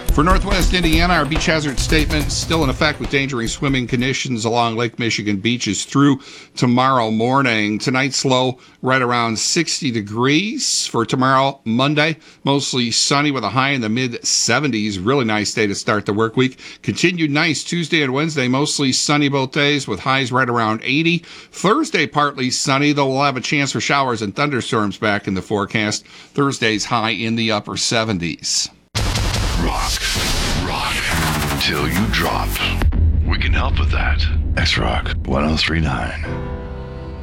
For Northwest Indiana, our beach hazard statement still in effect with endangering swimming conditions along Lake Michigan beaches through tomorrow morning. Tonight's low right around 60 degrees. For tomorrow, Monday, mostly sunny with a high in the mid-70s. Really nice day to start the work week. Continued nice Tuesday and Wednesday, mostly sunny both days with highs right around 80. Thursday, partly sunny, though we'll have a chance for showers and thunderstorms back in the forecast. Thursday's high in the upper 70s. Rock, until you drop. We can help with that. X-Rock 1039.